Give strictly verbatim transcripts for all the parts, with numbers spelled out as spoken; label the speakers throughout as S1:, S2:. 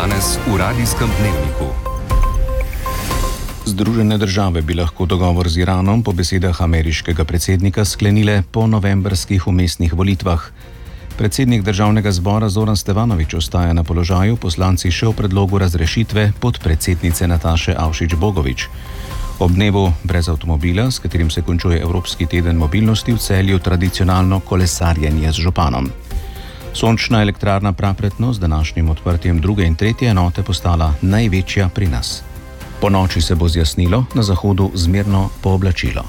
S1: Danes v Radijskem dnevniku.
S2: Združene države bi lahko dogovor z Iranom po besedah ameriškega predsednika sklenile po novembrskih vmesnih volitvah. Predsednik državnega zbora Zoran Stevanović ostaja na položaju, poslanci še o predlogu razrešitve podpredsednice Nataše Avšič-Bogovič. Ob dnevu brez avtomobila, s katerim se končuje Evropski teden mobilnosti, v Celju tradicionalno kolesarjenje z županom. Sončna elektrarna Prapretno z današnjim odprtjem druge in tretje enote postala največja pri nas. Po noči se bo zjasnilo, na zahodu zmerno pooblačilo.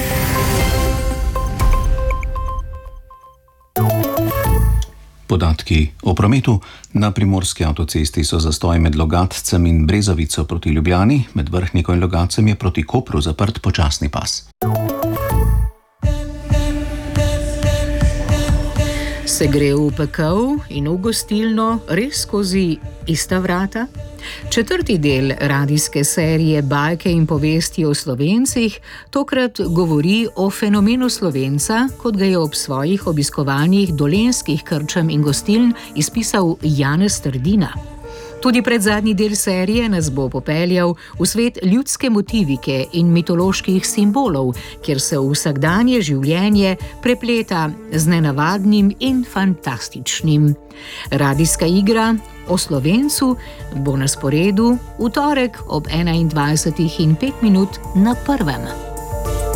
S2: Podatki o prometu. Na primorski avtocesti so zastoj med Logatcem in Brezovico proti Ljubljani, med Vrhniko in Logatcem je proti Kopru zaprt počasni pas.
S3: Se gre v pekel in v gostilno res skozi ista vrata? Četrti del radijske serije Bajke in povesti o Slovencih tokrat govori o fenomenu Slovenca, kot ga je ob svojih obiskovanjih dolenjskih krčem in gostiln izpisal Janez Trdina. Tudi predzadnji del serije nas bo popeljal v svet ljudske motivike in mitoloških simbolov, kjer se vsakdanje življenje prepleta z nenavadnim in fantastičnim. Radijska igra o Slovencu bo na sporedu v torek ob enaindvajsetih in pet minut na prvem.